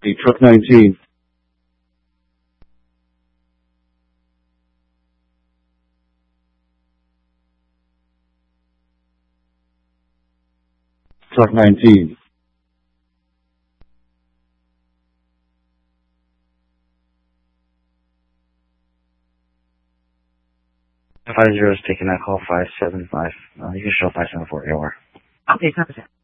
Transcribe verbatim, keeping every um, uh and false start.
Hey, truck nineteen. Truck nineteen. Five zero is taking that call five seven five. Uh, you can show five seven four A O R. Okay, copy that.